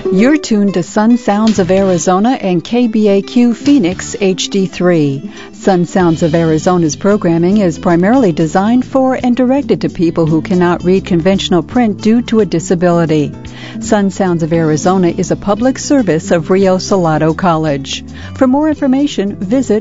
You're tuned to Sun Sounds of Arizona and KBAQ Phoenix HD3. Sun Sounds of Arizona's programming is primarily designed for and directed to people who cannot read conventional print due to a disability. Sun Sounds of Arizona is a public service of Rio Salado College. For more information, visit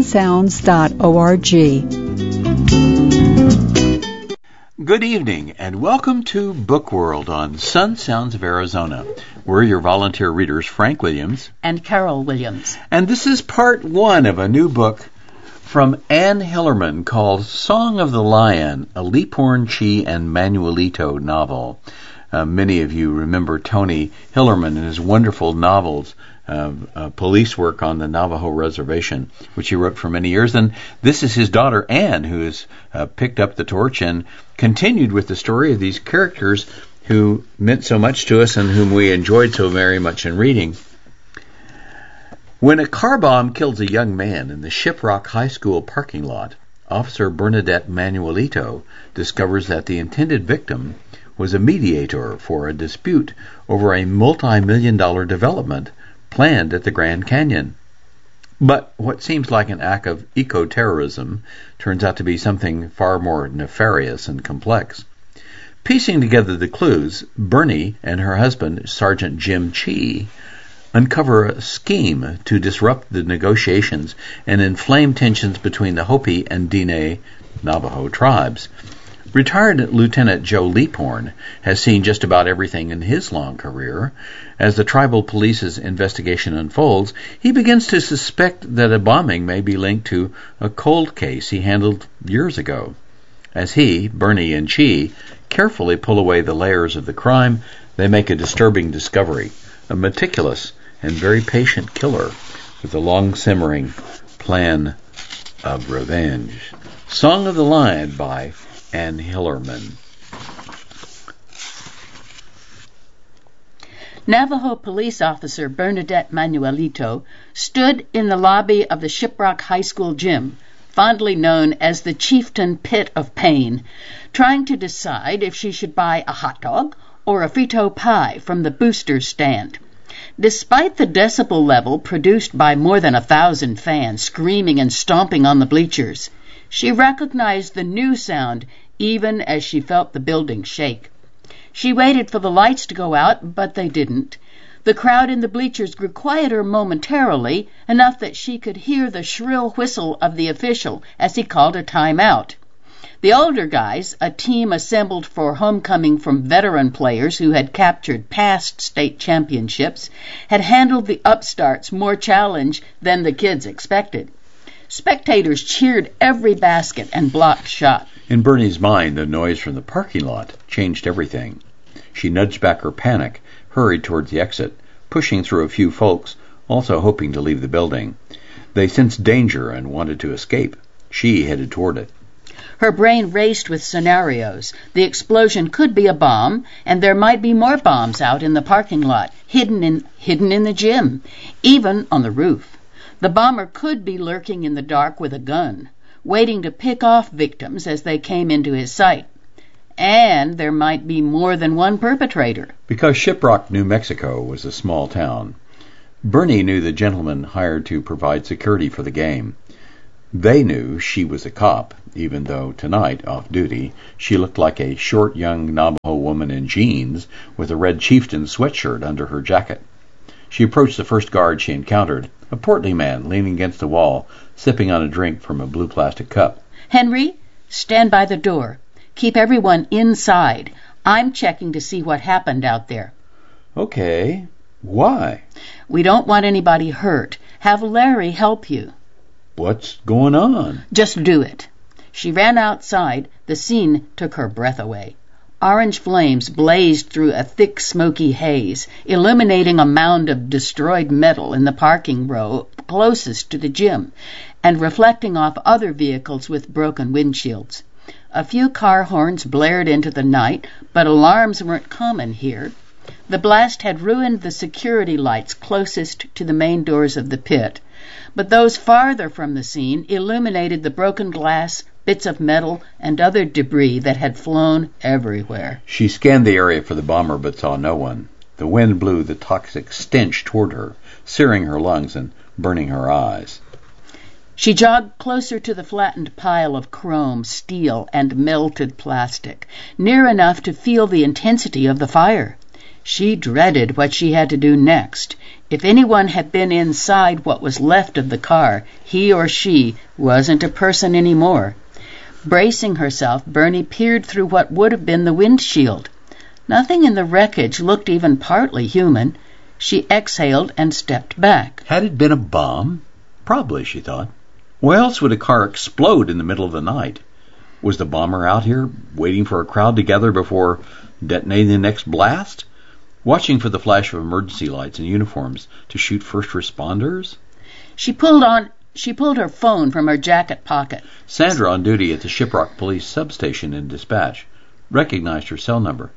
sunsounds.org. Good evening and welcome to Book World on Sun Sounds of Arizona. We're your volunteer readers, Frank Williams and Carol Williams. And this is part one of a new book from Anne Hillerman called Song of the Lion, a Leaphorn, Chi, and Manuelito novel. Many of you remember Tony Hillerman and his wonderful novels, police work on the Navajo Reservation, which he wrote for many years. And this is his daughter, Anne, who has picked up the torch and continued with the story of these characters who meant so much to us and whom we enjoyed so very much in reading. When a car bomb kills a young man in the Shiprock High School parking lot, Officer Bernadette Manuelito discovers that the intended victim was a mediator for a dispute over a multi-million-dollar development planned at the Grand Canyon. But what seems like an act of eco-terrorism turns out to be something far more nefarious and complex. Piecing together the clues, Bernie and her husband, Sergeant Jim Chi, uncover a scheme to disrupt the negotiations and inflame tensions between the Hopi and Diné Navajo tribes. Retired Lieutenant Joe Leaphorn has seen just about everything in his long career. As the tribal police's investigation unfolds, he begins to suspect that a bombing may be linked to a cold case he handled years ago. As he, Bernie, and Chi carefully pull away the layers of the crime, they make a disturbing discovery: a meticulous and very patient killer with a long-simmering plan of revenge. Song of the Lion by Anne Hillerman. Navajo police officer Bernadette Manuelito stood in the lobby of the Shiprock High School gym, fondly known as the Chieftain Pit of Pain, trying to decide if she should buy a hot dog or a Frito pie from the booster stand. Despite the decibel level produced by more than 1,000 fans screaming and stomping on the bleachers, she recognized the new sound even as she felt the building shake. She waited for the lights to go out, but they didn't. The crowd in the bleachers grew quieter momentarily, enough that she could hear the shrill whistle of the official as he called a timeout. The older guys, a team assembled for homecoming from veteran players who had captured past state championships, had handled the upstarts more challenge than the kids expected. Spectators cheered every basket and blocked shot. In Bernie's mind, the noise from the parking lot changed everything. She nudged back her panic, hurried towards the exit, pushing through a few folks, also hoping to leave the building. They sensed danger and wanted to escape. She headed toward it. Her brain raced with scenarios. The explosion could be a bomb, and there might be more bombs out in the parking lot, hidden in the gym, even on the roof. The bomber could be lurking in the dark with a gun, waiting to pick off victims as they came into his sight. And there might be more than one perpetrator. Because Shiprock, New Mexico was a small town, Bernie knew the gentleman hired to provide security for the game. They knew she was a cop, even though tonight, off duty, she looked like a short young Navajo woman in jeans with a red chieftain sweatshirt under her jacket. She approached the first guard she encountered, a portly man leaning against the wall, sipping on a drink from a blue plastic cup. "Henry, stand by the door. Keep everyone inside. I'm checking to see what happened out there." "Okay. Why?" "We don't want anybody hurt. Have Larry help you." "What's going on?" "Just do it." She ran outside. The scene took her breath away. Orange flames blazed through a thick, smoky haze, illuminating a mound of destroyed metal in the parking row closest to the gym, and reflecting off other vehicles with broken windshields. A few car horns blared into the night, but alarms weren't common here. The blast had ruined the security lights closest to the main doors of the pit, but those farther from the scene illuminated the broken glass, bits of metal, and other debris that had flown everywhere. She scanned the area for the bomber but saw no one. The wind blew the toxic stench toward her, searing her lungs and burning her eyes. She jogged closer to the flattened pile of chrome, steel, and melted plastic, near enough to feel the intensity of the fire. She dreaded what she had to do next. If anyone had been inside what was left of the car, he or she wasn't a person anymore. Bracing herself, Bernie peered through what would have been the windshield. Nothing in the wreckage looked even partly human. She exhaled and stepped back. Had it been a bomb? Probably, she thought. Why else would a car explode in the middle of the night? Was the bomber out here, waiting for a crowd to gather before detonating the next blast? Watching for the flash of emergency lights and uniforms to shoot first responders? She pulled her phone from her jacket pocket. Sandra, on duty at the Shiprock Police substation in dispatch, recognized her cell number.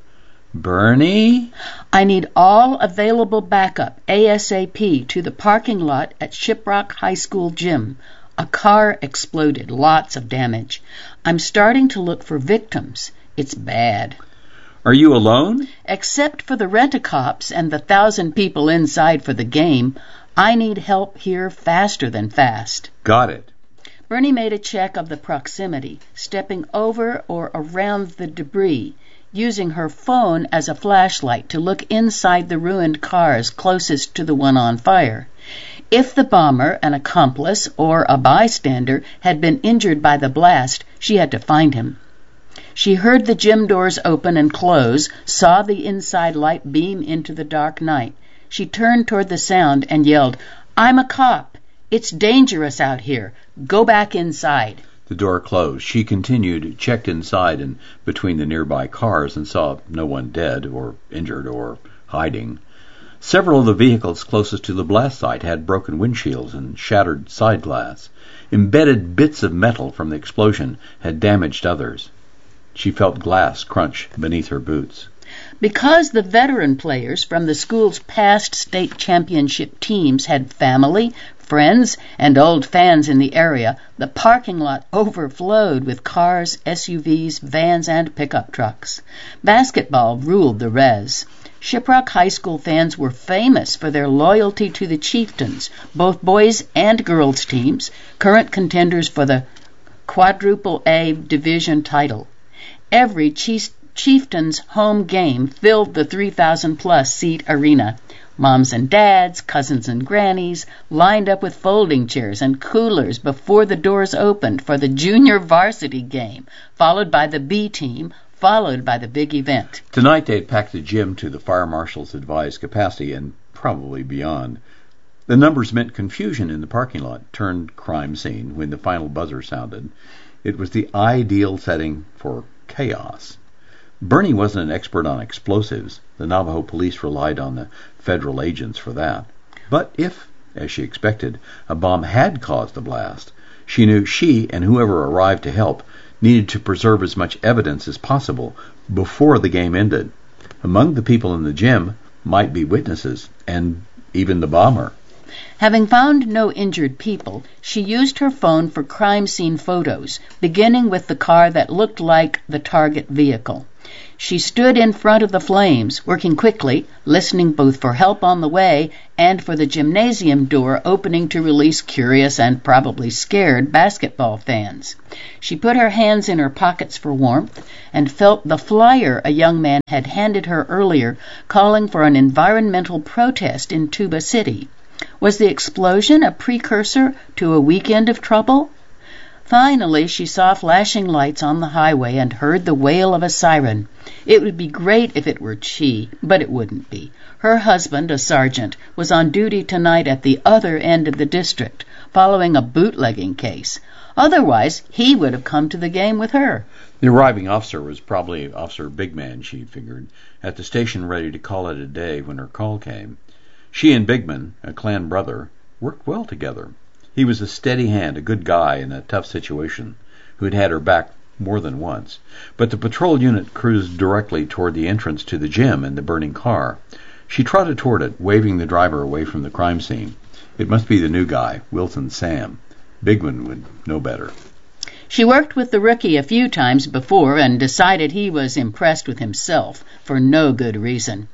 Bernie? I need all available backup ASAP to the parking lot at Shiprock High School gym. A car exploded, lots of damage. I'm starting to look for victims. It's bad. Are you alone? Except for the rent-a-cops and the 1,000 people inside for the game, I need help here faster than fast. Got it. Bernie made a check of the proximity, stepping over or around the debris, using her phone as a flashlight to look inside the ruined cars closest to the one on fire. If the bomber, an accomplice, or a bystander had been injured by the blast, she had to find him. She heard the gym doors open and close, saw the inside light beam into the dark night. She turned toward the sound and yelled, "I'm a cop. It's dangerous out here. Go back inside." The door closed. She continued, checked inside and between the nearby cars, and saw no one dead or injured or hiding. Several of the vehicles closest to the blast site had broken windshields and shattered side glass. Embedded bits of metal from the explosion had damaged others. She felt glass crunch beneath her boots. Because the veteran players from the school's past state championship teams had family, friends, and old fans in the area, the parking lot overflowed with cars, SUVs, vans, and pickup trucks. Basketball ruled the res. Shiprock High School fans were famous for their loyalty to the Chieftains, both boys and girls teams, current contenders for the Quadruple A Division title. Every Chieftains home game filled the 3,000-plus seat arena. Moms and dads, cousins and grannies lined up with folding chairs and coolers before the doors opened for the junior varsity game, followed by the B team, followed by the big event. Tonight they had packed the gym to the fire marshal's advised capacity and probably beyond. The numbers meant confusion in the parking lot turned crime scene when the final buzzer sounded. It was the ideal setting for chaos. Bernie wasn't an expert on explosives. The Navajo police relied on the federal agents for that. But if, as she expected, a bomb had caused the blast, she knew she and whoever arrived to help needed to preserve as much evidence as possible before the game ended. Among the people in the gym might be witnesses, and even the bomber. Having found no injured people, she used her phone for crime scene photos, beginning with the car that looked like the target vehicle. She stood in front of the flames, working quickly, listening both for help on the way and for the gymnasium door opening to release curious and probably scared basketball fans. She put her hands in her pockets for warmth and felt the flyer a young man had handed her earlier, calling for an environmental protest in Tuba City. Was the explosion a precursor to a weekend of trouble? Finally, she saw flashing lights on the highway and heard the wail of a siren. It would be great if it were Chi, but it wouldn't be. Her husband, a sergeant, was on duty tonight at the other end of the district, following a bootlegging case. Otherwise, he would have come to the game with her. The arriving officer was probably Officer Bigman, she figured, at the station ready to call it a day when her call came. She and Bigman, a clan brother, worked well together. He was a steady hand, a good guy in a tough situation, who had her back more than once. But the patrol unit cruised directly toward the entrance to the gym and the burning car. She trotted toward it, waving the driver away from the crime scene. It must be the new guy, Wilson Sam. Bigman would know better. She worked with the rookie a few times before and decided he was impressed with himself for no good reason.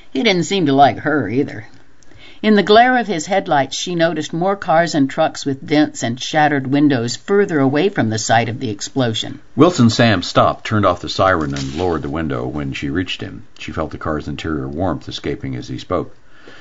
He didn't seem to like her either. In the glare of his headlights, she noticed more cars and trucks with dents and shattered windows further away from the site of the explosion. Wilson Sam stopped, turned off the siren, and lowered the window. When she reached him, she felt the car's interior warmth escaping as he spoke.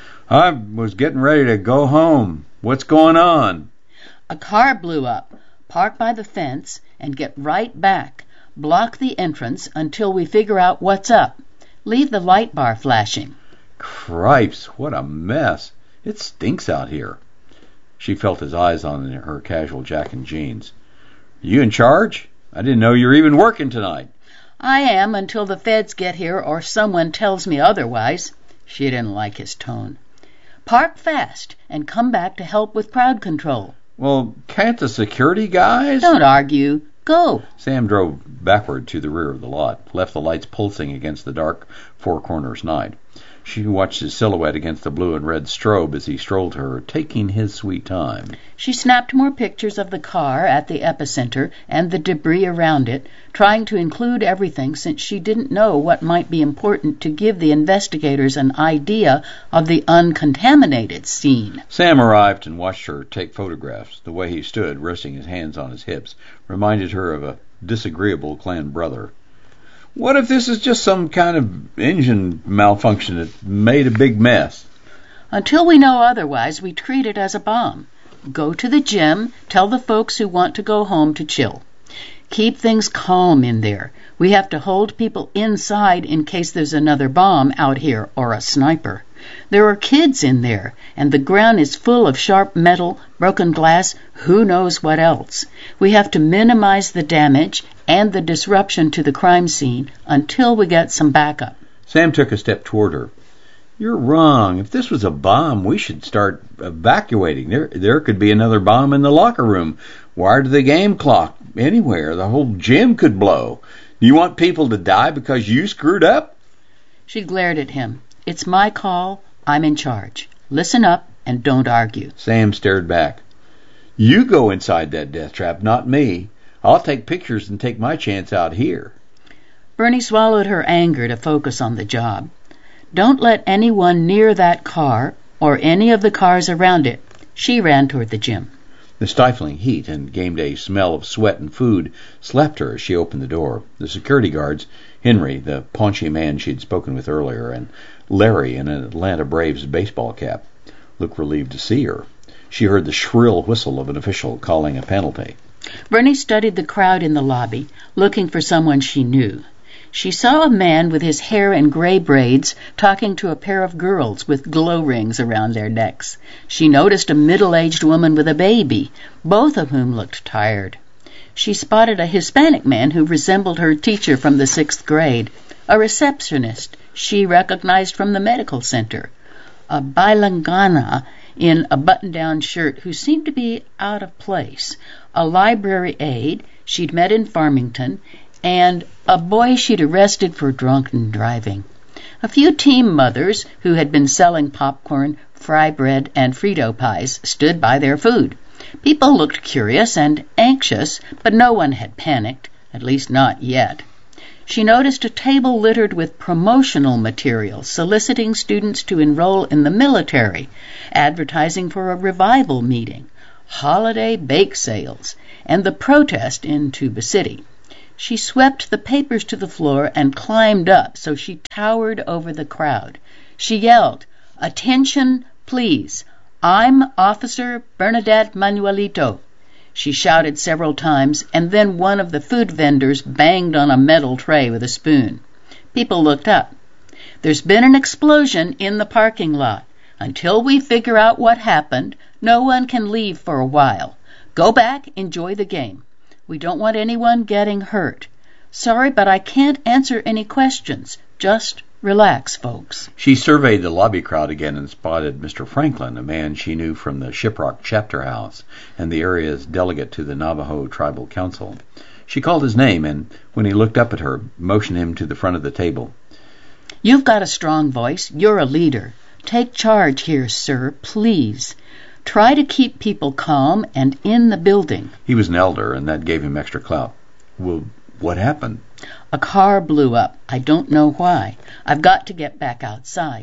I was getting ready to go home. What's going on? A car blew up. Park by the fence and get right back. Block the entrance until we figure out what's up. Leave the light bar flashing. Cripes, what a mess. It stinks out here. She felt his eyes on her casual jacket and jeans. You in charge? I didn't know you were even working tonight. I am until the feds get here or someone tells me otherwise. She didn't like his tone. Park fast and come back to help with crowd control. Well, can't the security guys? Don't argue. Go. Sam drove backward to the rear of the lot, left the lights pulsing against the dark Four Corners night. She watched his silhouette against the blue and red strobe as he strolled to her, taking his sweet time. She snapped more pictures of the car at the epicenter and the debris around it, trying to include everything since she didn't know what might be important to give the investigators an idea of the uncontaminated scene. Sam arrived and watched her take photographs. The way he stood, resting his hands on his hips, reminded her of a disagreeable clan brother. What if this is just some kind of engine malfunction that made a big mess? Until we know otherwise, we treat it as a bomb. Go to the gym, tell the folks who want to go home to chill. Keep things calm in there. We have to hold people inside in case there's another bomb out here or a sniper. There are kids in there, and the ground is full of sharp metal, broken glass, who knows what else. We have to minimize the damage and the disruption to the crime scene until we get some backup. Sam took a step toward her. You're wrong. If this was a bomb, we should start evacuating. There could be another bomb in the locker room, wired to the game clock, anywhere. The whole gym could blow. Do you want people to die because you screwed up? She glared at him. It's my call. I'm in charge. Listen up and don't argue. Sam stared back. You go inside that death trap, not me. I'll take pictures and take my chance out here. Bernie swallowed her anger to focus on the job. Don't let anyone near that car or any of the cars around it. She ran toward the gym. The stifling heat and game day smell of sweat and food slapped her as she opened the door. The security guards, Henry, the paunchy man she'd spoken with earlier, and Larry in an Atlanta Braves baseball cap, looked relieved to see her. She heard the shrill whistle of an official calling a penalty. Bernie studied the crowd in the lobby, looking for someone she knew. She saw a man with his hair in gray braids talking to a pair of girls with glow rings around their necks. She noticed a middle-aged woman with a baby, both of whom looked tired. She spotted a Hispanic man who resembled her teacher from the 6th grade, a receptionist she recognized from the medical center, a Bailangana in a button-down shirt who seemed to be out of place, a library aide she'd met in Farmington, and a boy she'd arrested for drunken driving. A few team mothers who had been selling popcorn, fry bread, and Frito pies stood by their food. People looked curious and anxious, but no one had panicked, at least not yet. She noticed a table littered with promotional materials soliciting students to enroll in the military, advertising for a revival meeting, holiday bake sales, and the protest in Tuba City. She swept the papers to the floor and climbed up so she towered over the crowd. She yelled, "Attention, please. I'm Officer Bernadette Manuelito." She shouted several times, and then one of the food vendors banged on a metal tray with a spoon. People looked up. "There's been an explosion in the parking lot. Until we figure out what happened, no one can leave for a while. Go back, enjoy the game. We don't want anyone getting hurt. Sorry, but I can't answer any questions. Just relax, folks." She surveyed the lobby crowd again and spotted Mr. Franklin, a man she knew from the Shiprock chapter house and the area's delegate to the Navajo Tribal Council. She called his name and, when he looked up at her, motioned him to the front of the table. "You've got a strong voice. You're a leader. Take charge here, sir, please. Try to keep people calm and in the building." He was an elder, and that gave him extra clout. Well, what happened? "A car blew up. I don't know why. I've got to get back outside.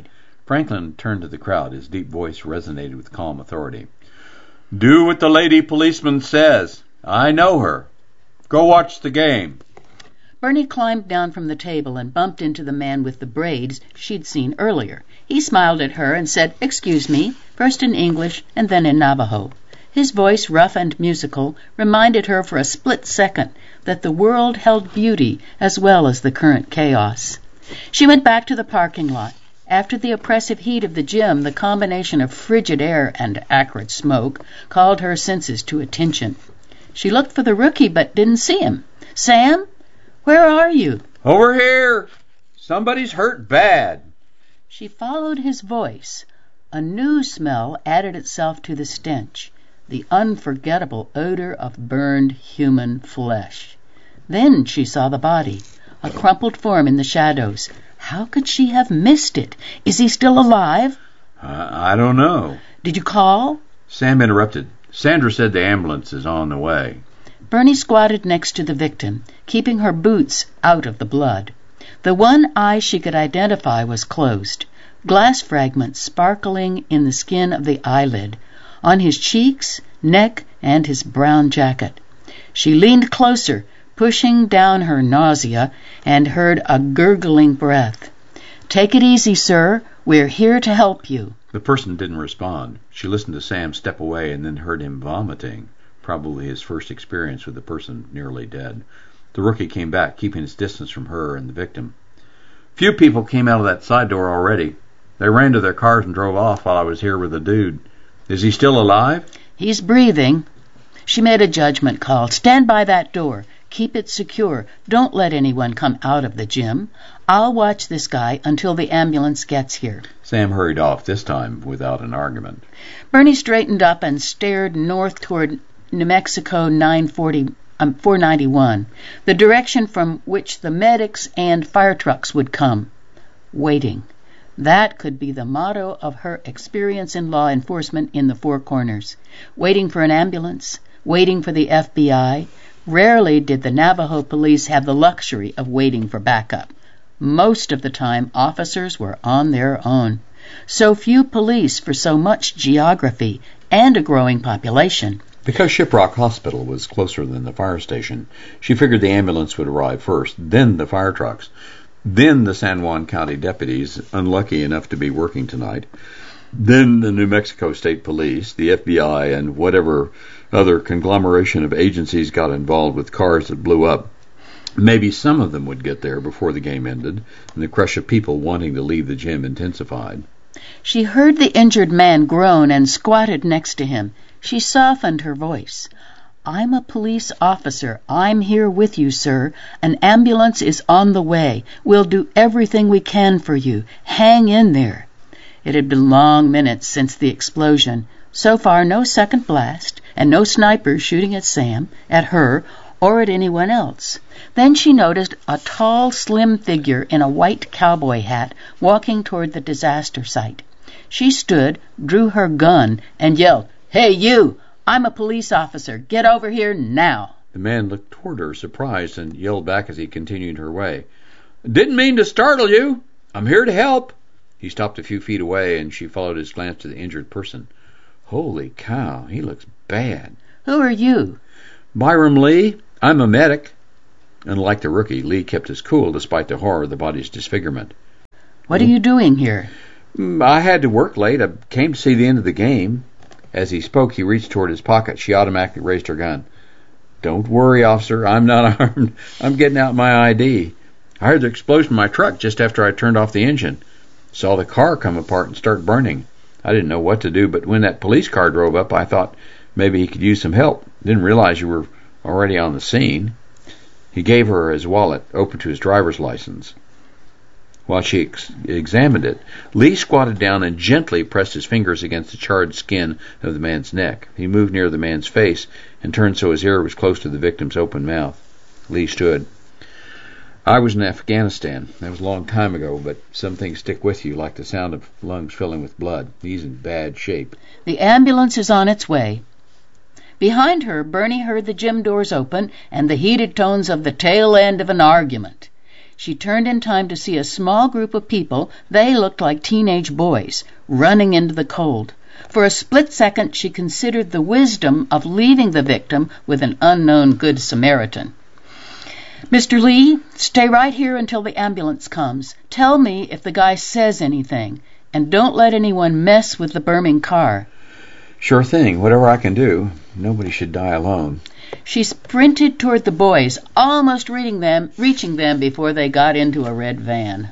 Franklin turned to the crowd. His deep voice resonated with calm authority. "Do what the lady policeman says. I know her. Go watch the game." Bernie climbed down from the table and bumped into the man with the braids she'd seen earlier. He smiled at her and said, "Excuse me," first in English and then in Navajo. His voice, rough and musical, reminded her for a split second that the world held beauty as well as the current chaos. She went back to the parking lot. After the oppressive heat of the gym, the combination of frigid air and acrid smoke called her senses to attention. She looked for the rookie but didn't see him. "Sam? Where are you?" "Over here. Somebody's hurt bad." She followed his voice. A new smell added itself to the stench, the unforgettable odor of burned human flesh. Then she saw the body, a crumpled form in the shadows. How could she have missed it? Is he still alive? I don't know. Did you call? Sam interrupted. "Sandra said the ambulance is on the way." Bernie squatted next to the victim, keeping her boots out of the blood. The one eye she could identify was closed, glass fragments sparkling in the skin of the eyelid, on his cheeks, neck, and his brown jacket. She leaned closer, pushing down her nausea, and heard a gurgling breath. "Take it easy, sir. We're here to help you." The person didn't respond. She listened to Sam step away and then heard him vomiting, probably his first experience with a person nearly dead. The rookie came back, keeping his distance from her and the victim. "Few people came out of that side door already. They ran to their cars and drove off while I was here with the dude. Is he still alive?" "He's breathing." She made a judgment call. "Stand by that door. Keep it secure. Don't let anyone come out of the gym. I'll watch this guy until the ambulance gets here." Sam hurried off, this time without an argument. Bernie straightened up and stared north toward New Mexico 491, the direction from which the medics and fire trucks would come. Waiting. That could be the motto of her experience in law enforcement in the Four Corners. Waiting for an ambulance, waiting for the FBI. Rarely did the Navajo police have the luxury of waiting for backup. Most of the time, officers were on their own. So few police for so much geography and a growing population. Because Shiprock Hospital was closer than the fire station, she figured the ambulance would arrive first, then the fire trucks, then the San Juan County deputies, unlucky enough to be working tonight, then the New Mexico State Police, the FBI, and whatever other conglomeration of agencies got involved with cars that blew up. Maybe some of them would get there before the game ended, and the crush of people wanting to leave the gym intensified. She heard the injured man groan and squatted next to him. She softened her voice. "I'm a police officer. I'm here with you, sir. An ambulance is on the way. We'll do everything we can for you. Hang in there." It had been long minutes since the explosion. So far, no second blast, and no snipers shooting at Sam, at her, or at anyone else. Then she noticed a tall, slim figure in a white cowboy hat walking toward the disaster site. She stood, drew her gun, and yelled, "Hey, you! I'm a police officer. Get over here now." The man looked toward her, surprised, and yelled back as he continued her way. "Didn't mean to startle you. I'm here to help." He stopped a few feet away, and she followed his glance to the injured person. "Holy cow, he looks bad." "Who are you?" "Byram Lee. I'm a medic." Unlike the rookie, Lee kept his cool despite the horror of the body's disfigurement. "What are you doing here?" "I had to work late. I came to see the end of the game." As he spoke, he reached toward his pocket. She automatically raised her gun. "Don't worry, officer. I'm not armed. I'm getting out my ID. I heard the explosion in my truck just after I turned off the engine. Saw the car come apart and start burning. I didn't know what to do, but when that police car drove up, I thought maybe he could use some help. Didn't realize you were already on the scene." He gave her his wallet, open to his driver's license. While she examined it, Lee squatted down and gently pressed his fingers against the charred skin of the man's neck. He moved near the man's face and turned so his ear was close to the victim's open mouth. Lee stood. "I was in Afghanistan. That was a long time ago, but some things stick with you, like the sound of lungs filling with blood. He's in bad shape." "The ambulance is on its way." Behind her, Bernie heard the gym doors open and the heated tones of the tail end of an argument. She turned in time to see a small group of people, they looked like teenage boys, running into the cold. For a split second, she considered the wisdom of leaving the victim with an unknown Good Samaritan. "Mr. Lee, stay right here until the ambulance comes. Tell me if the guy says anything, and don't let anyone mess with the burning car." "Sure thing, whatever I can do. Nobody should die alone." She sprinted toward the boys, almost reaching them before they got into a red van.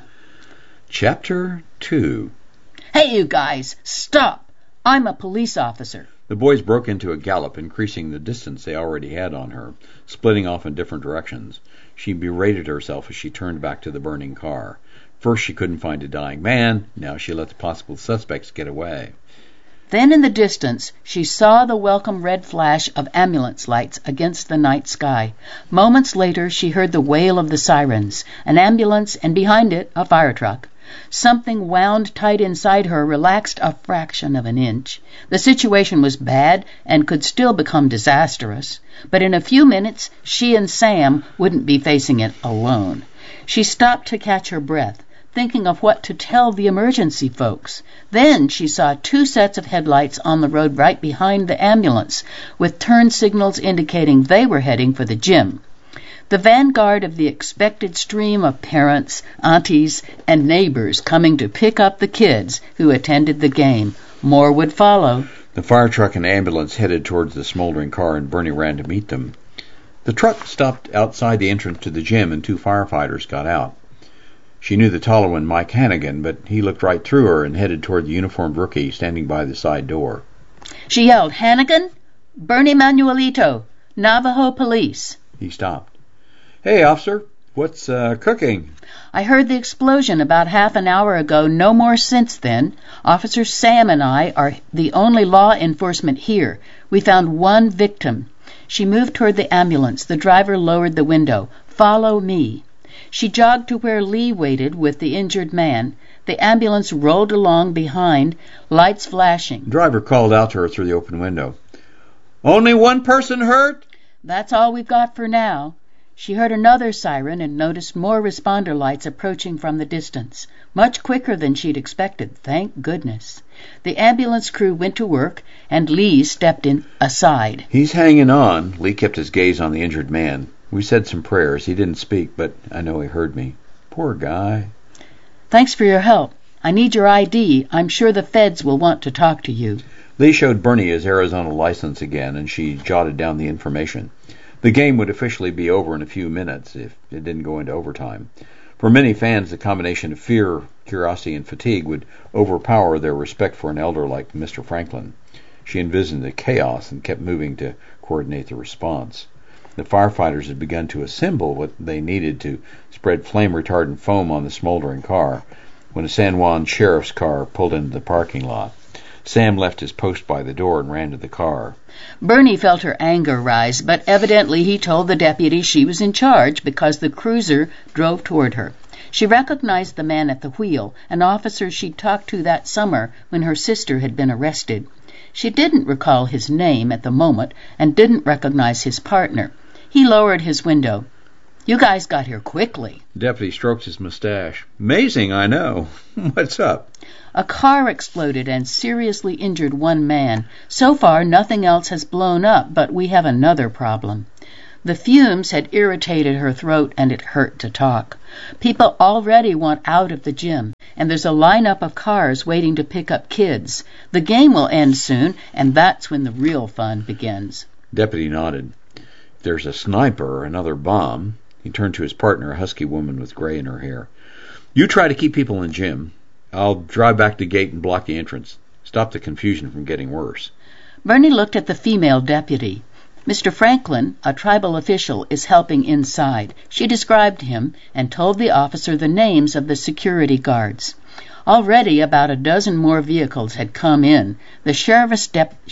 Chapter 2. "Hey, you guys, stop! I'm a police officer." The boys broke into a gallop, increasing the distance they already had on her, splitting off in different directions. She berated herself as she turned back to the burning car. First she couldn't find a dying man, now she let the possible suspects get away. Then in the distance, she saw the welcome red flash of ambulance lights against the night sky. Moments later, she heard the wail of the sirens, an ambulance, and behind it, a fire truck. Something wound tight inside her relaxed a fraction of an inch. The situation was bad and could still become disastrous, but in a few minutes, she and Sam wouldn't be facing it alone. She stopped to catch her breath, thinking of what to tell the emergency folks. Then she saw 2 sets of headlights on the road right behind the ambulance, with turn signals indicating they were heading for the gym. The vanguard of the expected stream of parents, aunties, and neighbors coming to pick up the kids who attended the game. More would follow. The fire truck and ambulance headed towards the smoldering car, and Bernie ran to meet them. The truck stopped outside the entrance to the gym, and 2 firefighters got out. She knew the taller one, Mike Hannigan, but he looked right through her and headed toward the uniformed rookie standing by the side door. She yelled, "Hannigan? Bernie Manuelito, Navajo Police." He stopped. "Hey, officer, what's cooking?" "I heard the explosion about half an hour ago, no more since then. Officer Sam and I are the only law enforcement here. We found 1 victim." She moved toward the ambulance. The driver lowered the window. "Follow me." She jogged to where Lee waited with the injured man. The ambulance rolled along behind, lights flashing. The driver called out to her through the open window. "Only 1 person hurt?" "That's all we've got for now." She heard another siren and noticed more responder lights approaching from the distance. Much quicker than she'd expected, thank goodness. The ambulance crew went to work, and Lee stepped in aside. "He's hanging on." Lee kept his gaze on the injured man. "We said some prayers. He didn't speak, but I know he heard me. Poor guy." "Thanks for your help. I need your ID. I'm sure the feds will want to talk to you." Lee showed Bernie his Arizona license again, and she jotted down the information. The game would officially be over in a few minutes if it didn't go into overtime. For many fans, the combination of fear, curiosity, and fatigue would overpower their respect for an elder like Mr. Franklin. She envisioned the chaos and kept moving to coordinate the response. The firefighters had begun to assemble what they needed to spread flame-retardant foam on the smoldering car when a San Juan sheriff's car pulled into the parking lot. Sam left his post by the door and ran to the car. Bernie felt her anger rise, but evidently he told the deputy she was in charge because the cruiser drove toward her. She recognized the man at the wheel, an officer she'd talked to that summer when her sister had been arrested. She didn't recall his name at the moment and didn't recognize his partner. He lowered his window. "You guys got here quickly." The deputy stroked his mustache. "Amazing, I know. What's up?" "A car exploded and seriously injured 1 man. So far, nothing else has blown up, but we have another problem." The fumes had irritated her throat, and it hurt to talk. "People already want out of the gym, and there's a lineup of cars waiting to pick up kids. The game will end soon, and that's when the real fun begins." Deputy nodded. "If there's a sniper or another bomb." He turned to his partner, a husky woman with gray in her hair. "You try to keep people in gym. I'll drive back the gate and block the entrance. Stop the confusion from getting worse." Bernie looked at the female deputy. "Mr. Franklin, a tribal official, is helping inside." She described him and told the officer the names of the security guards. Already about a dozen more vehicles had come in. The sheriff's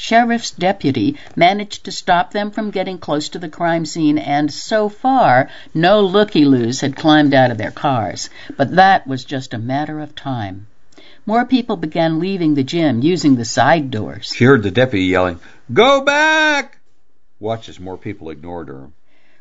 deputy managed to stop them from getting close to the crime scene, and so far, no looky-loos had climbed out of their cars. But that was just a matter of time. More people began leaving the gym, using the side doors. She heard the deputy yelling, "Go back!" Watched as more people ignored her.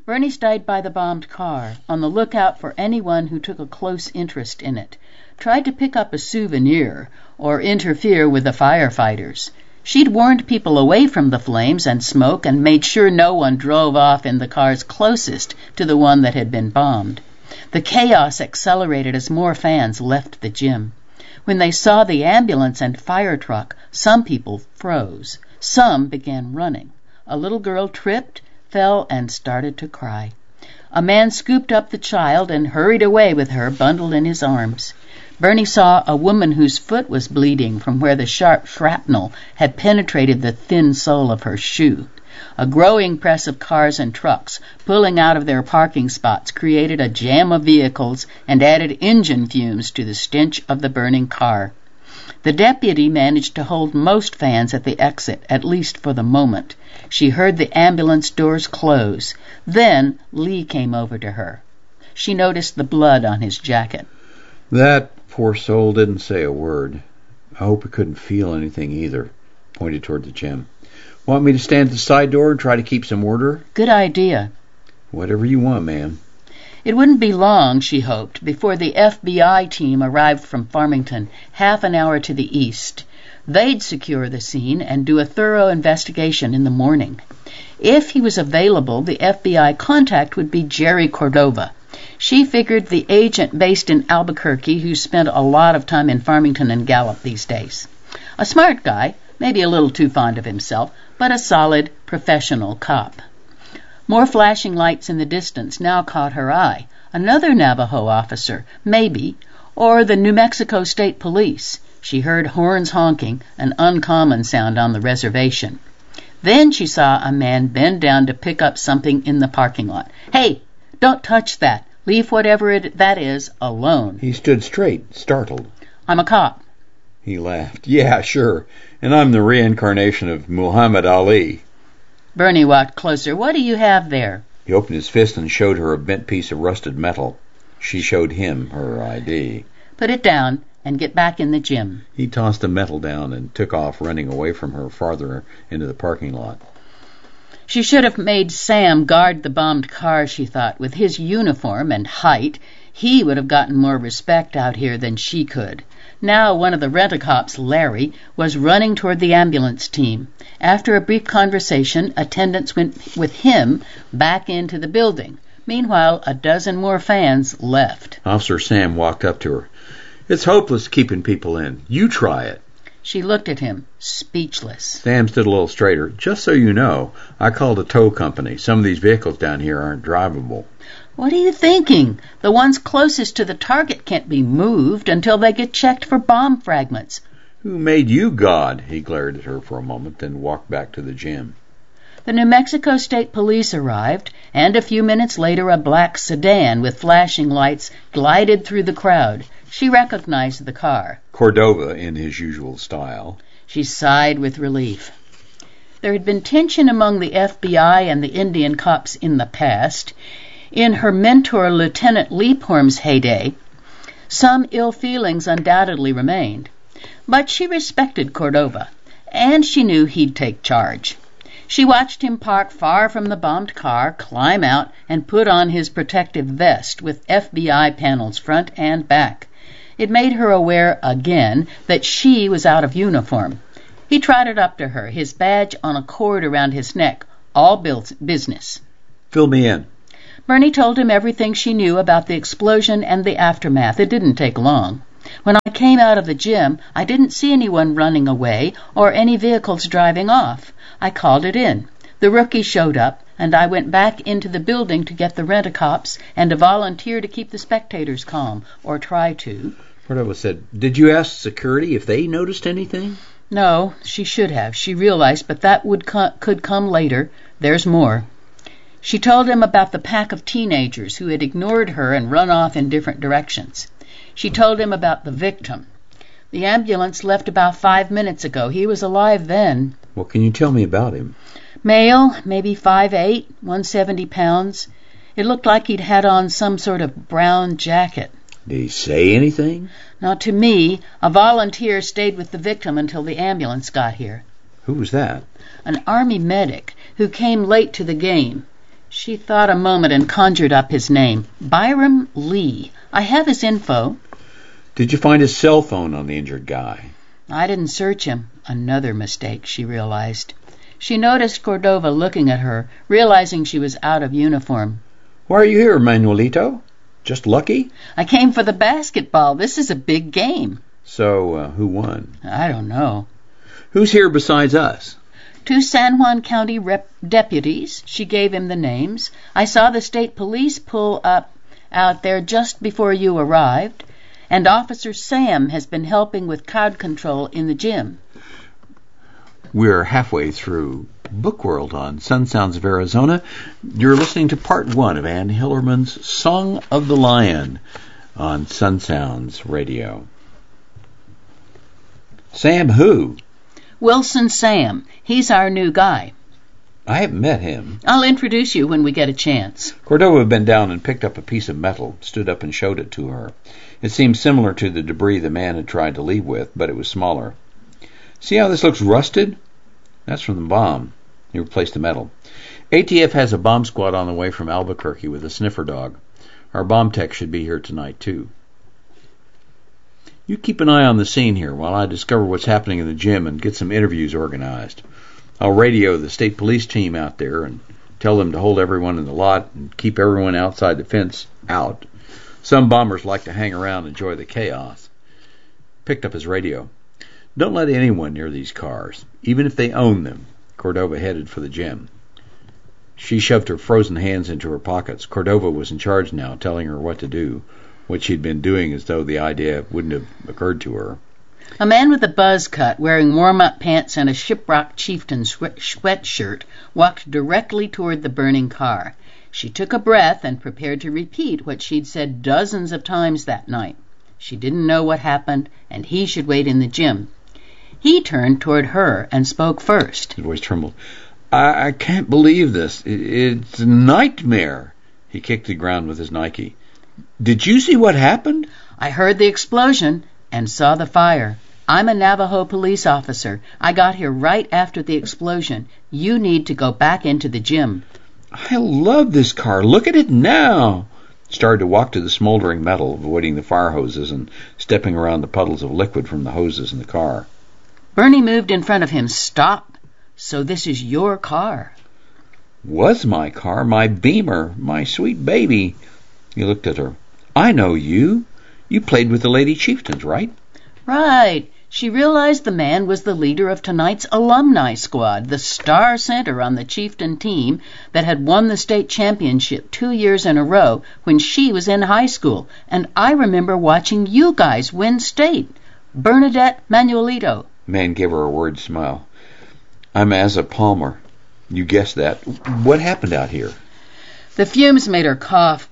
Bernie stayed by the bombed car, on the lookout for anyone who took a close interest in it, tried to pick up a souvenir, or interfere with the firefighters. She'd warned people away from the flames and smoke and made sure no one drove off in the cars closest to the one that had been bombed. The chaos accelerated as more fans left the gym. When they saw the ambulance and fire truck, some people froze. Some began running. A little girl tripped, fell, and started to cry. A man scooped up the child and hurried away with her bundled in his arms. Bernie saw a woman whose foot was bleeding from where the sharp shrapnel had penetrated the thin sole of her shoe. A growing press of cars and trucks pulling out of their parking spots created a jam of vehicles and added engine fumes to the stench of the burning car. The deputy managed to hold most fans at the exit, at least for the moment. She heard the ambulance doors close. Then Lee came over to her. She noticed the blood on his jacket. That poor soul didn't say a word. I hope he couldn't feel anything either. Pointed toward the gym. Want me to stand at the side door and try to keep some order? Good idea. Whatever you want, ma'am. It wouldn't be long, she hoped, before the FBI team arrived from Farmington, half an hour to the east. They'd secure the scene and do a thorough investigation in the morning. If he was available, the FBI contact would be Jerry Cordova. She figured the agent based in Albuquerque who spent a lot of time in Farmington and Gallup these days. A smart guy, maybe a little too fond of himself, but a solid, professional cop. More flashing lights in the distance now caught her eye. Another Navajo officer, maybe, or the New Mexico State Police. She heard horns honking, an uncommon sound on the reservation. Then she saw a man bend down to pick up something in the parking lot. "Hey, don't touch that. Leave whatever that is alone." He stood straight, startled. "I'm a cop." He laughed. "Yeah, sure. And I'm the reincarnation of Muhammad Ali." Bernie walked closer. "What do you have there?" He opened his fist and showed her a bent piece of rusted metal. She showed him her ID. "Put it down and get back in the gym." He tossed the metal down and took off, running away from her farther into the parking lot. She should have made Sam guard the bombed car, she thought. With his uniform and height, he would have gotten more respect out here than she could. Now one of the rent-a-cops, Larry, was running toward the ambulance team. After a brief conversation, attendants went with him back into the building. Meanwhile, a dozen more fans left. Officer Sam walked up to her. "It's hopeless keeping people in. You try it." She looked at him, speechless. Sam stood a little straighter. "Just so you know, I called a tow company. Some of these vehicles down here aren't drivable." "What are you thinking? The ones closest to the target can't be moved until they get checked for bomb fragments." "Who made you God?" He glared at her for a moment, then walked back to the gym. The New Mexico State Police arrived, and a few minutes later a black sedan with flashing lights glided through the crowd. She recognized the car. Cordova in his usual style. She sighed with relief. There had been tension among the FBI and the Indian cops in the past. In her mentor, Lieutenant Leaphorn's heyday, some ill feelings undoubtedly remained. But she respected Cordova, and she knew he'd take charge. She watched him park far from the bombed car, climb out, and put on his protective vest with FBI panels front and back. It made her aware again that she was out of uniform. He trotted up to her, his badge on a cord around his neck, all business. "Fill me in." Bernie told him everything she knew about the explosion and the aftermath. It didn't take long. "When I came out of the gym, I didn't see anyone running away or any vehicles driving off. I called it in. The rookie showed up, and I went back into the building to get the rent-a-cops and a volunteer to keep the spectators calm, or try to." Cordova said, "Did you ask security if they noticed anything?" No, she should have. She realized, but that could come later. There's more. She told him about the pack of teenagers who had ignored her and run off in different directions. She told him about the victim. The ambulance left about 5 minutes ago. He was alive then. "What can you tell me about him?" "Male, maybe 5'8", 170 pounds. It looked like he'd had on some sort of brown jacket." "Did he say anything?" "Not to me. A volunteer stayed with the victim until the ambulance got here." "Who was that?" "An Army medic who came late to the game." She thought a moment and conjured up his name. Byram Lee. I have his info. Did you find his cell phone on the injured guy? I didn't search him. Another mistake, she realized. She noticed Cordova looking at her, realizing she was out of uniform. Why are you here, Manuelito? Just lucky? I came for the basketball. This is a big game. So, who won? I don't know. Who's here besides us? 2 San Juan County deputies. She gave him the names. I saw the state police pull up out there just before you arrived, and Officer Sam has been helping with crowd control in the gym. We're halfway through Book World on Sun Sounds of Arizona. You're listening to part 1 of Ann Hillerman's Song of the Lion on Sun Sounds Radio. Sam who? Wilson Sam. He's our new guy. I haven't met him. I'll introduce you when we get a chance. Cordova bent down and picked up a piece of metal, stood up and showed it to her. It seemed similar to the debris the man had tried to leave with, but it was smaller. See how this looks rusted? That's from the bomb. He replaced the metal. ATF has a bomb squad on the way from Albuquerque with a sniffer dog. Our bomb tech should be here tonight, too. You keep an eye on the scene here while I discover what's happening in the gym and get some interviews organized. I'll radio the state police team out there and tell them to hold everyone in the lot and keep everyone outside the fence out. Some bombers like to hang around and enjoy the chaos. Picked up his radio. Don't let anyone near these cars, even if they own them. Cordova headed for the gym. She shoved her frozen hands into her pockets. Cordova was in charge now, telling her what to do, what she'd been doing as though the idea wouldn't have occurred to her. A man with a buzz cut, wearing warm-up pants and a Shiprock chieftain sweatshirt, walked directly toward the burning car. She took a breath and prepared to repeat what she'd said dozens of times that night. She didn't know what happened, and he should wait in the gym. He turned toward her and spoke first. His voice trembled. I can't believe this. It's a nightmare. He kicked the ground with his Nike. Did you see what happened? I heard the explosion and saw the fire. I'm a Navajo police officer. I got here right after the explosion. You need to go back into the gym. I love this car. Look at it now. Started to walk to the smoldering metal, avoiding the fire hoses and stepping around the puddles of liquid from the hoses in the car. Bernie moved in front of him. Stop. So this is your car. Was my car, my Beamer, my sweet baby. He looked at her. I know you. You played with the Lady Chieftains, right? Right. She realized the man was the leader of tonight's alumni squad, the star center on the Chieftain team that had won the state championship 2 years in a row when she was in high school. And I remember watching you guys win state. Bernadette Manuelito. Man gave her a worried smile. I'm Asa Palmer. You guessed that. What happened out here? The fumes made her cough.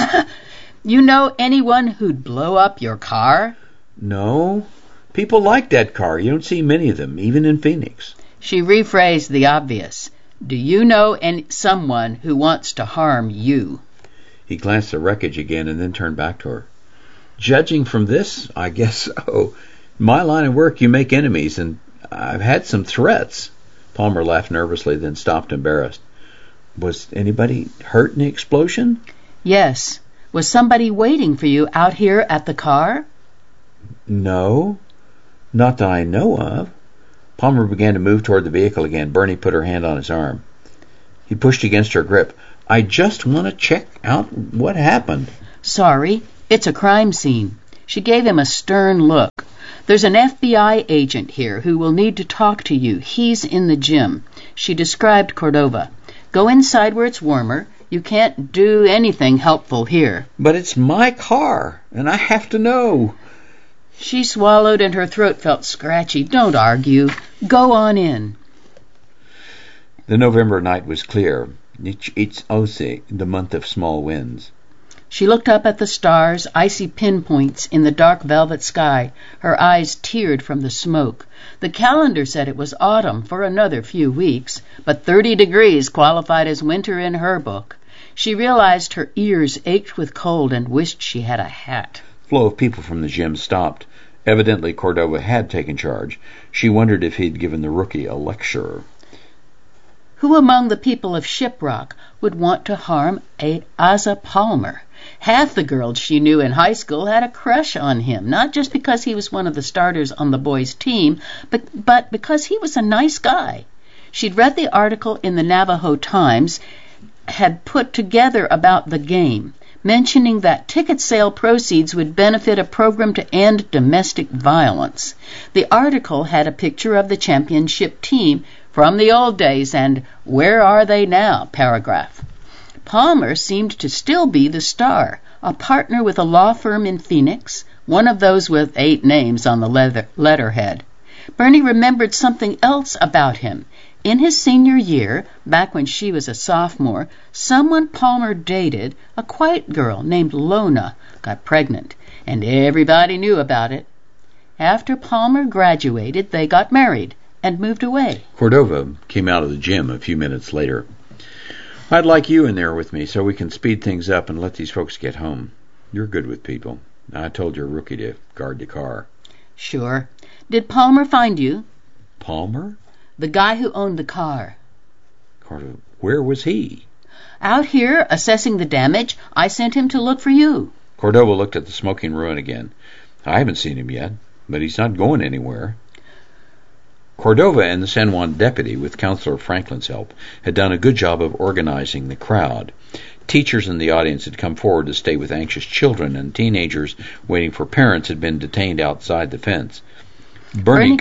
You know anyone who'd blow up your car? No. People like that car. You don't see many of them, even in Phoenix. She rephrased the obvious. Do you know someone who wants to harm you? He glanced at the wreckage again and then turned back to her. Judging from this, I guess so. In my line of work, you make enemies, and I've had some threats. Palmer laughed nervously, then stopped embarrassed. Was anybody hurt in the explosion? Yes. Was somebody waiting for you out here at the car? No. Not that I know of. Palmer began to move toward the vehicle again. Bernie put her hand on his arm. He pushed against her grip. I just want to check out what happened. Sorry, it's a crime scene. She gave him a stern look. There's an FBI agent here who will need to talk to you. He's in the gym. She described Cordova. Go inside where it's warmer. You can't do anything helpful here. But it's my car, and I have to know. She swallowed and her throat felt scratchy. Don't argue. Go on in. The November night was clear. It's Ose, the month of small winds. She looked up at the stars, icy pinpoints in the dark velvet sky. Her eyes teared from the smoke. The calendar said it was autumn for another few weeks, but 30 degrees qualified as winter in her book. She realized her ears ached with cold and wished she had a hat. The flow of people from the gym stopped. Evidently Cordova had taken charge. She wondered if he'd given the rookie a lecture. Who among the people of Shiprock would want to harm Asa Palmer? Half the girls she knew in high school had a crush on him, not just because he was one of the starters on the boys' team, but because he was a nice guy. She'd read the article in the Navajo Times had put together about the game, mentioning that ticket sale proceeds would benefit a program to end domestic violence. The article had a picture of the championship team from the old days and "Where are they now?" paragraph. Palmer seemed to still be the star, a partner with a law firm in Phoenix, one of those with 8 names on the letterhead. Bernie remembered something else about him. In his senior year, back when she was a sophomore, someone Palmer dated, a quiet girl named Lona, got pregnant, and everybody knew about it. After Palmer graduated, they got married and moved away. Cordova came out of the gym a few minutes later. "I'd like you in there with me so we can speed things up and let these folks get home. You're good with people. I told your rookie to guard the car." "Sure. Did Palmer find you?" "Palmer?" "The guy who owned the car." Cordova, where was he? "Out here, assessing the damage. I sent him to look for you." Cordova looked at the smoking ruin again. "I haven't seen him yet, but he's not going anywhere." Cordova and the San Juan deputy, with Counselor Franklin's help, had done a good job of organizing the crowd. Teachers in the audience had come forward to stay with anxious children, and teenagers waiting for parents had been detained outside the fence. Bernie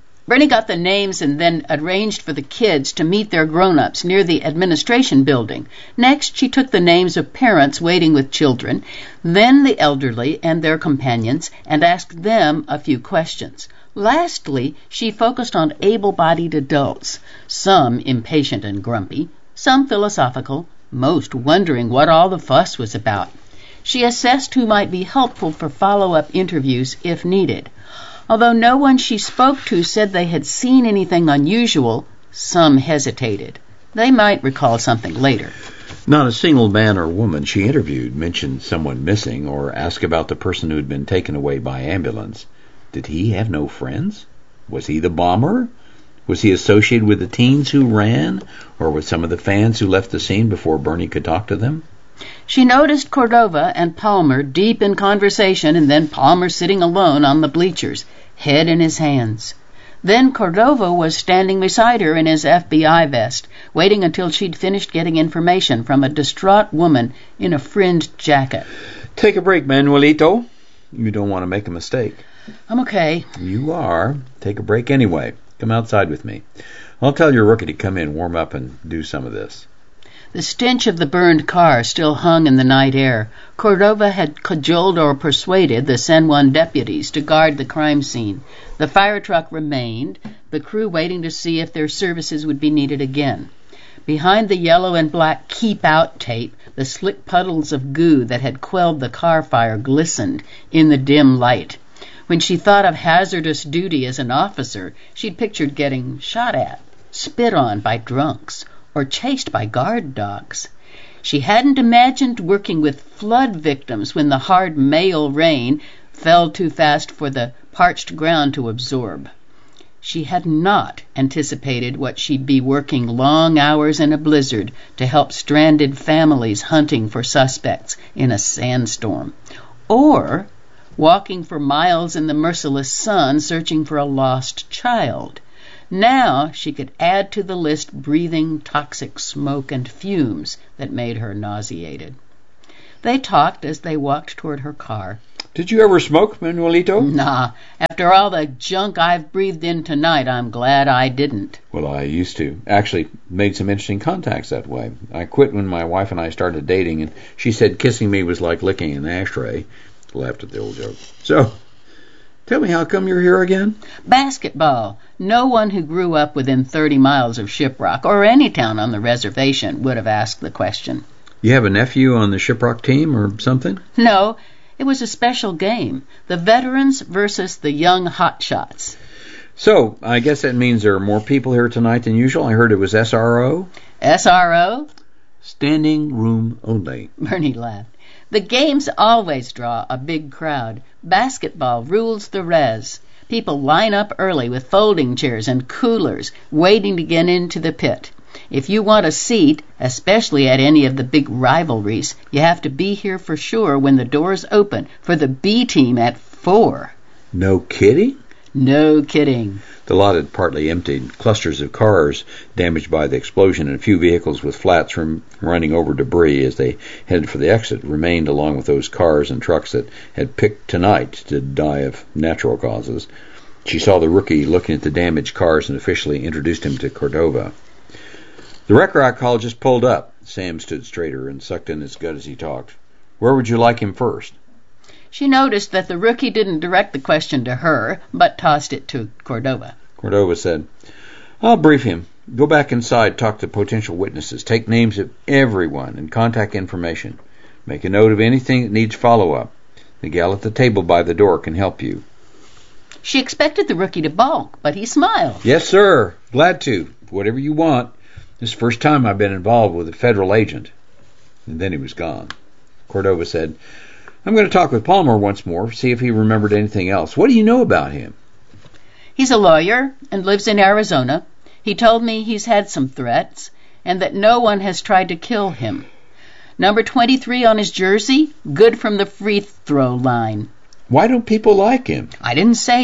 got the names and then arranged for the kids to meet their grown-ups near the administration building. Next, she took the names of parents waiting with children, then the elderly and their companions, and asked them a few questions. Lastly, she focused on able-bodied adults, some impatient and grumpy, some philosophical, most wondering what all the fuss was about. She assessed who might be helpful for follow-up interviews if needed. Although no one she spoke to said they had seen anything unusual, some hesitated. They might recall something later. Not a single man or woman she interviewed mentioned someone missing or asked about the person who had been taken away by ambulance. Did he have no friends? Was he the bomber? Was he associated with the teens who ran, or with some of the fans who left the scene before Bernie could talk to them? She noticed Cordova and Palmer deep in conversation, and then Palmer sitting alone on the bleachers, head in his hands. Then Cordova was standing beside her in his FBI vest, waiting until she'd finished getting information from a distraught woman in a fringed jacket. "Take a break, Manuelito. You don't want to make a mistake." "I'm okay." "You are. Take a break anyway. Come outside with me. I'll tell your rookie to come in, warm up, and do some of this." The stench of the burned car still hung in the night air. Cordova had cajoled or persuaded the San Juan deputies to guard the crime scene. The fire truck remained, the crew waiting to see if their services would be needed again. Behind the yellow and black "Keep Out" tape, the slick puddles of goo that had quelled the car fire glistened in the dim light. When she thought of hazardous duty as an officer, she'd pictured getting shot at, spit on by drunks, or chased by guard dogs. She hadn't imagined working with flood victims when the hard Mayal rain fell too fast for the parched ground to absorb. She had not anticipated what she'd be working long hours in a blizzard to help stranded families hunting for suspects in a sandstorm, or walking for miles in the merciless sun searching for a lost child. Now she could add to the list breathing toxic smoke and fumes that made her nauseated. They talked as they walked toward her car. "Did you ever smoke, Manuelito?" "Nah. After all the junk I've breathed in tonight, I'm glad I didn't." "Well, I used to. Actually made some interesting contacts that way. I quit when my wife and I started dating, and she said kissing me was like licking an ashtray." Laughed at the old joke. "So, tell me, how come you're here again?" "Basketball. No one who grew up within 30 miles of Shiprock, or any town on the reservation, would have asked the question." "You have a nephew on the Shiprock team or something?" "No, it was a special game. The veterans versus the young hotshots." "So, I guess that means there are more people here tonight than usual. I heard it was SRO?" "SRO?" "Standing room only." Bernie laughed. "The games always draw a big crowd. Basketball rules the res. People line up early with folding chairs and coolers, waiting to get into the pit. If you want a seat, especially at any of the big rivalries, you have to be here for sure when the doors open for the B team at 4. No kidding? No kidding. The lot had partly emptied. Clusters of cars damaged by the explosion and a few vehicles with flats from running over debris as they headed for the exit remained, along with those cars and trucks that had picked tonight to die of natural causes. She saw the rookie looking at the damaged cars and officially introduced him to Cordova. The rec rock hall just pulled up. Sam stood straighter and sucked in his gut as he talked. Where would you like him first? She noticed that the rookie didn't direct the question to her, but tossed it to Cordova. Cordova said, I'll brief him. Go back inside, talk to potential witnesses, take names of everyone and contact information. Make a note of anything that needs follow-up. The gal at the table by the door can help you. She expected the rookie to balk, but he smiled. Yes, sir. Glad to. Whatever you want. This is the first time I've been involved with a federal agent. And then he was gone. Cordova said, I'm going to talk with Palmer once more, see if he remembered anything else. What do you know about him? He's a lawyer and lives in Arizona. He told me he's had some threats and that no one has tried to kill him. Number 23 on his jersey, good from the free throw line. Why don't people like him? He didn't say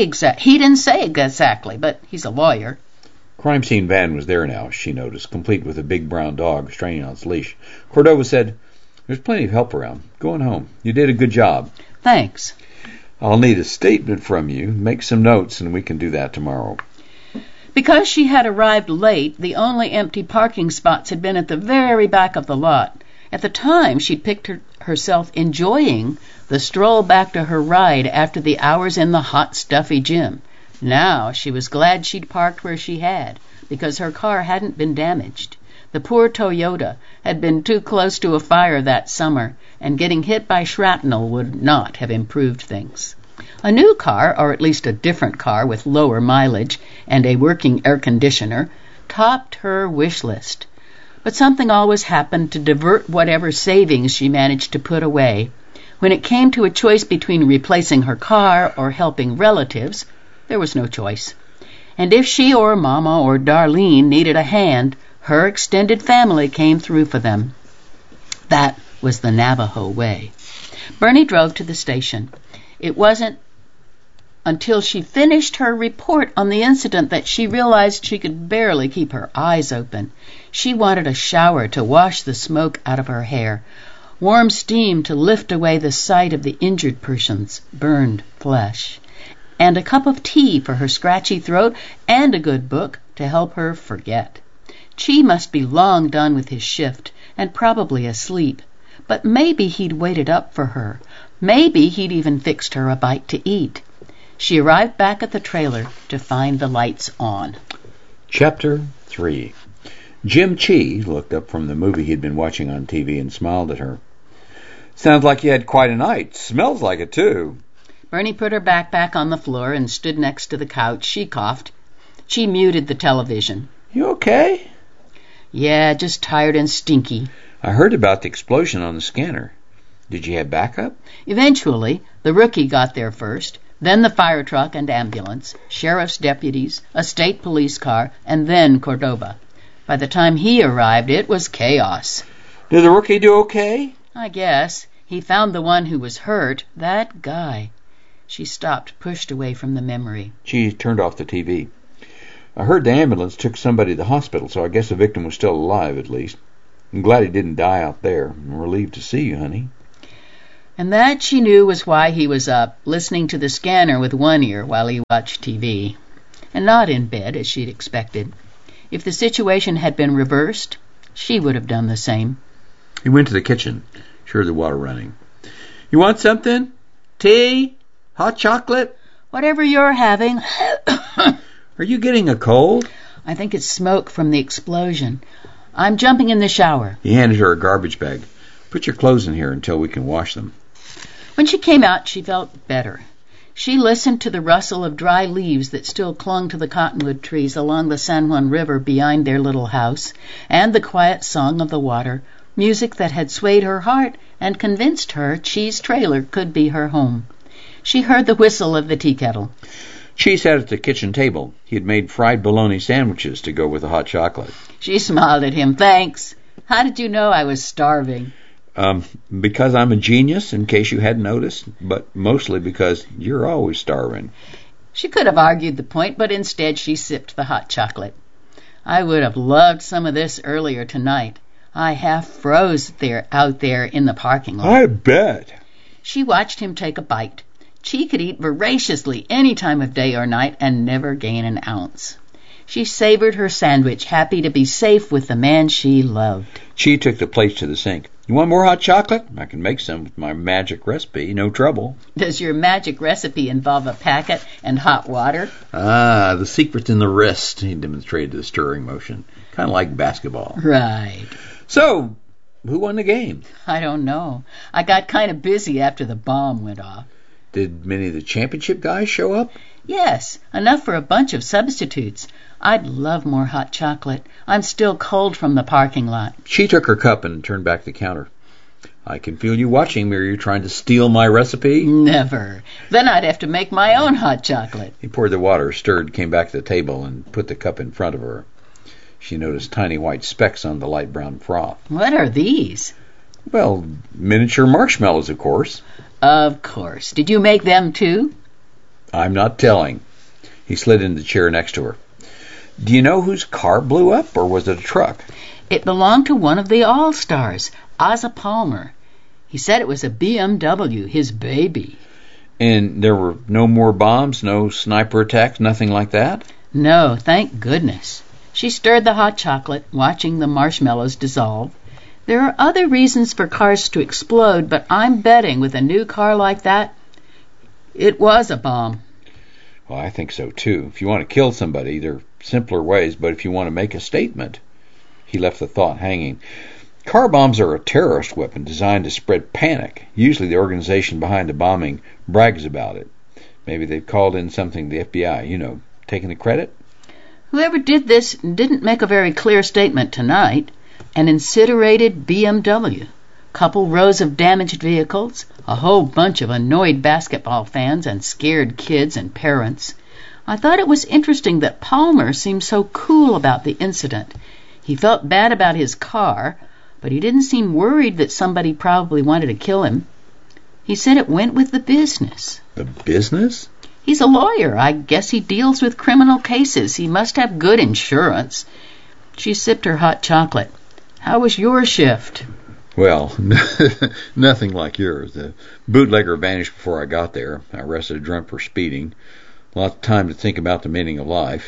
exactly, but he's a lawyer. Crime scene van was there now, she noticed, complete with a big brown dog straining on its leash. Cordova said, There's plenty of help around. Going home. You did a good job. Thanks. I'll need a statement from you. Make some notes, and we can do that tomorrow. Because she had arrived late, the only empty parking spots had been at the very back of the lot. At the time, she'd pictured herself enjoying the stroll back to her ride after the hours in the hot, stuffy gym. Now she was glad she'd parked where she had, because her car hadn't been damaged. The poor Toyota had been too close to a fire that summer, and getting hit by shrapnel would not have improved things. A new car, or at least a different car with lower mileage and a working air conditioner, topped her wish list. But something always happened to divert whatever savings she managed to put away. When it came to a choice between replacing her car or helping relatives, there was no choice. And if she or Mama or Darlene needed a hand, her extended family came through for them. That was the Navajo way. Bernie drove to the station. It wasn't until she finished her report on the incident that she realized she could barely keep her eyes open. She wanted a shower to wash the smoke out of her hair, warm steam to lift away the sight of the injured person's burned flesh, and a cup of tea for her scratchy throat, and a good book to help her forget. Chi must be long done with his shift, and probably asleep, but maybe he'd waited up for her. Maybe he'd even fixed her a bite to eat. She arrived back at the trailer to find the lights on. Chapter 3. Jim Chi looked up from the movie he'd been watching on TV and smiled at her. Sounds like you had quite a night. Smells like it, too. Bernie put her backpack on the floor and stood next to the couch. She coughed. She muted the television. You okay? Yeah, just tired and stinky. I heard about the explosion on the scanner. Did you have backup? Eventually, the rookie got there first, then the fire truck and ambulance, sheriff's deputies, a state police car, and then Cordova. By the time he arrived, it was chaos. Did the rookie do okay? I guess. He found the one who was hurt, that guy. She stopped, pushed away from the memory. She turned off the TV. I heard the ambulance took somebody to the hospital, so I guess the victim was still alive, at least. I'm glad he didn't die out there. I'm relieved to see you, honey. And that, she knew, was why he was up, listening to the scanner with one ear while he watched TV. And not in bed, as she'd expected. If the situation had been reversed, she would have done the same. He went to the kitchen, sure the water running. You want something? Tea? Hot chocolate? Whatever you're having. Are you getting a cold? I think it's smoke from the explosion. I'm jumping in the shower. He handed her a garbage bag. Put your clothes in here until we can wash them. When she came out, she felt better. She listened to the rustle of dry leaves that still clung to the cottonwood trees along the San Juan River behind their little house, and the quiet song of the water, music that had swayed her heart and convinced her Chi's trailer could be her home. She heard the whistle of the tea kettle. Chi sat at the kitchen table. He had made fried bologna sandwiches to go with the hot chocolate. She smiled at him. Thanks. How did you know I was starving? Because I'm a genius, in case you hadn't noticed, but mostly because you're always starving. She could have argued the point, but instead she sipped the hot chocolate. I would have loved some of this earlier tonight. I half froze out there in the parking lot. I bet. She watched him take a bite. Chi could eat voraciously any time of day or night and never gain an ounce. She savored her sandwich, happy to be safe with the man she loved. Chi took the plates to the sink. You want more hot chocolate? I can make some with my magic recipe, no trouble. Does your magic recipe involve a packet and hot water? The secret's in the wrist, he demonstrated the stirring motion. Kind of like basketball. Right. So, who won the game? I don't know. I got kind of busy after the bomb went off. Did many of the championship guys show up? Yes, enough for a bunch of substitutes. I'd love more hot chocolate. I'm still cold from the parking lot. She took her cup and turned back the counter. I can feel you watching me. Are you trying to steal my recipe? Never. Then I'd have to make my own hot chocolate. He poured the water, stirred, came back to the table, and put the cup in front of her. She noticed tiny white specks on the light brown froth. What are these? Well, miniature marshmallows, of course. Of course. Did you make them too? I'm not telling. He slid into the chair next to her. Do you know whose car blew up, or was it a truck? It belonged to one of the All-Stars, Asa Palmer. He said it was a BMW, his baby. And there were no more bombs, no sniper attacks, nothing like that? No, thank goodness. She stirred the hot chocolate, watching the marshmallows dissolve. There are other reasons for cars to explode, but I'm betting with a new car like that, it was a bomb. Well, I think so, too. If you want to kill somebody, there are simpler ways, but if you want to make a statement... He left the thought hanging. Car bombs are a terrorist weapon designed to spread panic. Usually the organization behind the bombing brags about it. Maybe they've called in something to the FBI, taking the credit. Whoever did this didn't make a very clear statement tonight. An incinerated BMW, couple rows of damaged vehicles, a whole bunch of annoyed basketball fans and scared kids and parents. I thought it was interesting that Palmer seemed so cool about the incident. He felt bad about his car, but he didn't seem worried that somebody probably wanted to kill him. He said it went with the business. The business? He's a lawyer. I guess he deals with criminal cases. He must have good insurance. She sipped her hot chocolate. How was your shift? Well, nothing like yours. The bootlegger vanished before I got there. I arrested a drunk for speeding. Lots of time to think about the meaning of life.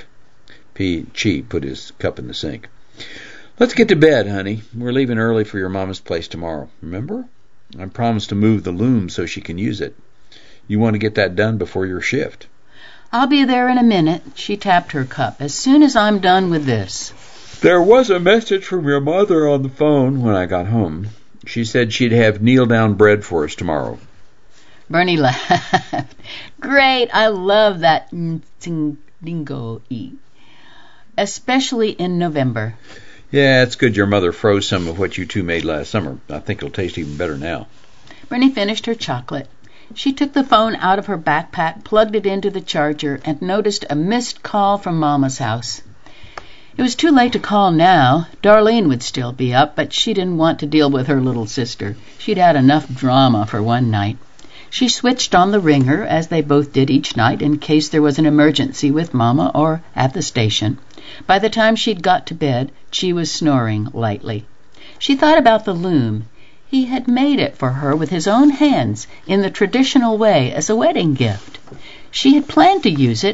Chi put his cup in the sink. Let's get to bed, honey. We're leaving early for your mama's place tomorrow. Remember? I promised to move the loom so she can use it. You want to get that done before your shift. I'll be there in a minute. She tapped her cup. As soon as I'm done with this. There was a message from your mother on the phone when I got home. She said she'd have kneel-down bread for us tomorrow. Bernie laughed. Great. I love that dingo-y. Especially in November. Yeah, it's good your mother froze some of what you two made last summer. I think it'll taste even better now. Bernie finished her chocolate. She took the phone out of her backpack, plugged it into the charger, and noticed a missed call from Mama's house. It was too late to call now. Darlene would still be up, but she didn't want to deal with her little sister. She'd had enough drama for one night. She switched on the ringer, as they both did each night, in case there was an emergency with Mama or at the station. By the time she'd got to bed, she was snoring lightly. She thought about the loom. He had made it for her with his own hands in the traditional way as a wedding gift. She had planned to use it